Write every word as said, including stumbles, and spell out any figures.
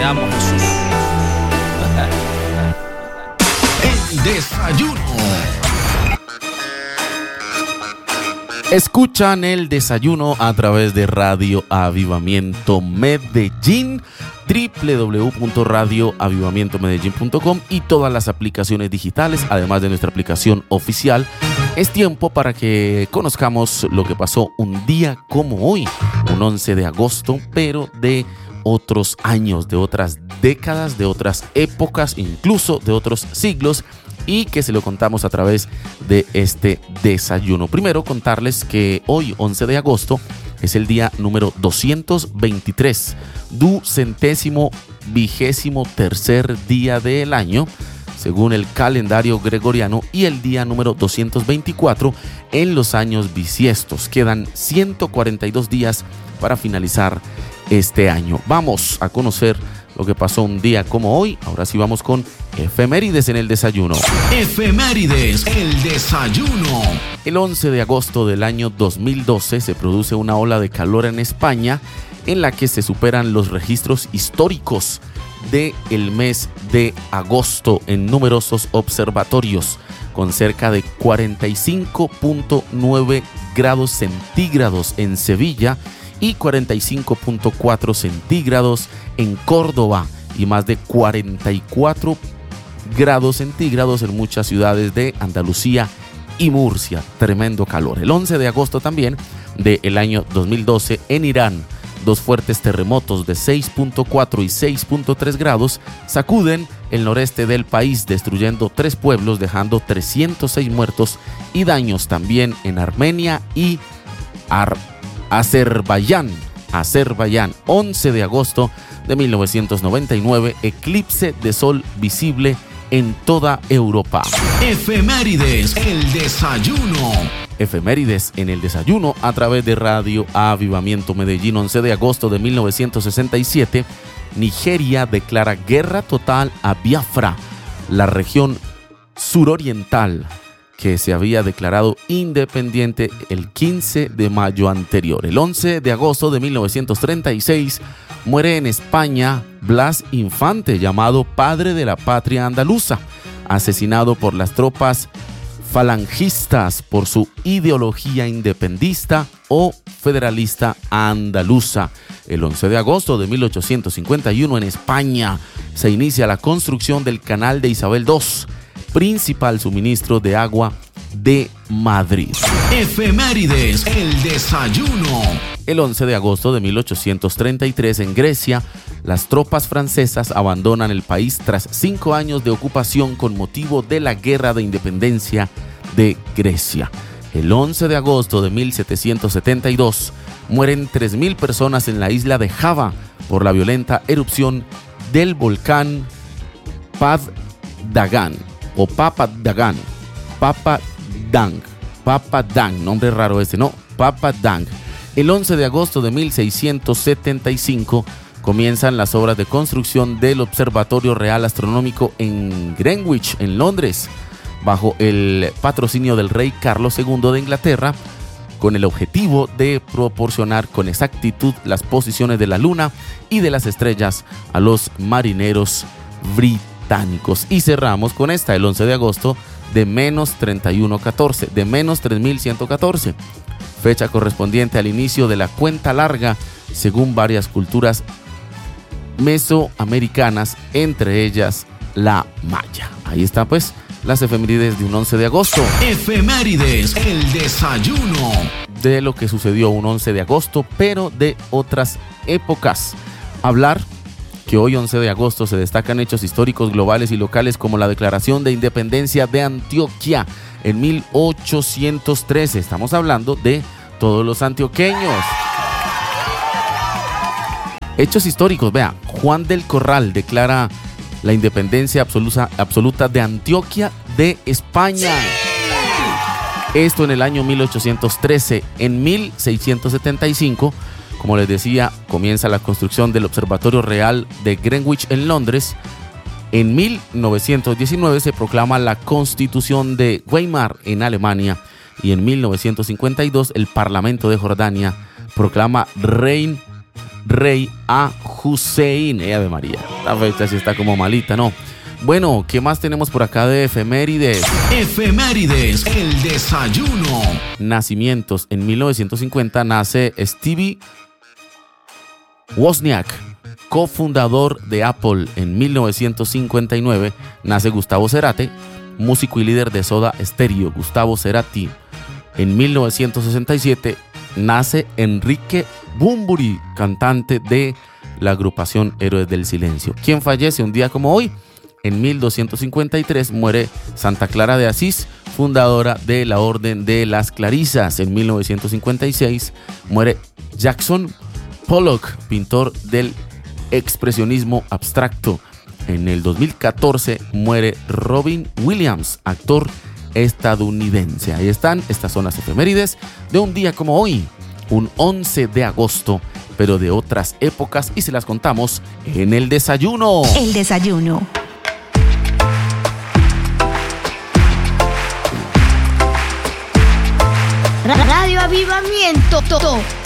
amo, Jesús. El desayuno. Escuchan el desayuno a través de Radio Avivamiento Medellín, doble u doble u doble u punto radio avivamiento medellín punto com y todas las aplicaciones digitales, además de nuestra aplicación oficial. Es tiempo para que conozcamos lo que pasó un día como hoy, un once de agosto, pero de otros años, de otras décadas, de otras épocas, incluso de otros siglos, y que se lo contamos a través de este desayuno. Primero, contarles que hoy, once de agosto, es el día número doscientos veintitrés, ducentésimo vigésimo tercer día del año, según el calendario gregoriano, y el día número doscientos veinticuatro en los años bisiestos. Quedan ciento cuarenta y dos días para finalizar este año. Vamos a conocer lo que pasó un día como hoy. Ahora sí vamos con efemérides en el desayuno. Efemérides, el desayuno. El once de agosto del año dos mil doce se produce una ola de calor en España en la que se superan los registros históricos del mes de agosto en numerosos observatorios, con cerca de cuarenta y cinco punto nueve grados centígrados en Sevilla y cuarenta y cinco punto cuatro centígrados en Córdoba y más de cuarenta y cuatro grados centígrados en muchas ciudades de Andalucía y Murcia. Tremendo calor. El once de agosto también del año dos mil doce en Irán, dos fuertes terremotos de seis punto cuatro y seis punto tres grados sacuden el noreste del país, destruyendo tres pueblos, dejando trescientos seis muertos y daños también en Armenia y Ar Azerbaiyán. Azerbaiyán, once de agosto de mil novecientos noventa y nueve, eclipse de sol visible en toda Europa. Efemérides, el desayuno. Efemérides en el desayuno a través de Radio Avivamiento Medellín. Once de agosto de mil novecientos sesenta y siete, Nigeria declara guerra total a Biafra, la región suroriental que se había declarado independiente el quince de mayo anterior. El once de agosto de mil novecientos treinta y seis muere en España Blas Infante, llamado padre de la patria andaluza, asesinado por las tropas falangistas por su ideología independentista o federalista andaluza. El once de agosto de mil ochocientos cincuenta y uno en España se inicia la construcción del canal de Isabel dos, principal suministro de agua de Madrid. Efemérides, el desayuno. El once de agosto de mil ochocientos treinta y tres en Grecia, las tropas francesas abandonan el país tras cinco años de ocupación con motivo de la Guerra de Independencia de Grecia. El once de agosto de mil setecientos setenta y dos mueren tres mil personas en la isla de Java por la violenta erupción del volcán Padang o Papadang, Papadang, Papadang, nombre raro ese, ¿no? Papadang. El once de agosto de mil seiscientos setenta y cinco comienzan las obras de construcción del Observatorio Real Astronómico en Greenwich, en Londres, bajo el patrocinio del rey Carlos segundo de Inglaterra, con el objetivo de proporcionar con exactitud las posiciones de la luna y de las estrellas a los marineros británicos. Y cerramos con esta, el once de agosto de menos treinta y uno catorce, de menos tres mil ciento catorce, fecha correspondiente al inicio de la cuenta larga según varias culturas mesoamericanas, entre ellas la maya. Ahí está pues las efemérides de un once de agosto. Efemérides, el desayuno. De lo que sucedió un once de agosto, pero de otras épocas. Hablar que hoy once de agosto se destacan hechos históricos globales y locales como la Declaración de Independencia de Antioquia en mil ochocientos trece. Estamos hablando de todos los antioqueños. Hechos históricos, vea, Juan del Corral declara la independencia absoluta, absoluta de Antioquia de España. Esto en el año mil ochocientos trece. En mil seiscientos setenta y cinco, como les decía, comienza la construcción del Observatorio Real de Greenwich en Londres. En mil novecientos diecinueve se proclama la Constitución de Weimar en Alemania. Y en mil novecientos cincuenta y dos el Parlamento de Jordania proclama Rein rey a Hussein. Eh, Ave María, la fecha sí está como malita, ¿no? Bueno, ¿qué más tenemos por acá de efemérides? Efemérides, el desayuno. Nacimientos. En mil novecientos cincuenta nace Stevie Wozniak, cofundador de Apple. En mil novecientos cincuenta y nueve nace Gustavo Cerati, músico y líder de Soda Stereo. Gustavo Cerati. En mil novecientos sesenta y siete nace Enrique Bunbury, cantante de la agrupación Héroes del Silencio. ¿Quién fallece un día como hoy? En mil doscientos cincuenta y tres muere Santa Clara de Asís, fundadora de la Orden de las Clarisas. En mil novecientos cincuenta y seis muere Jackson Pollock, pintor del expresionismo abstracto. En el dos mil catorce muere Robin Williams, actor estadounidense. Ahí están, estas son las efemérides de un día como hoy, un once de agosto, pero de otras épocas, y se las contamos en el desayuno. El desayuno. Radio Avivamiento.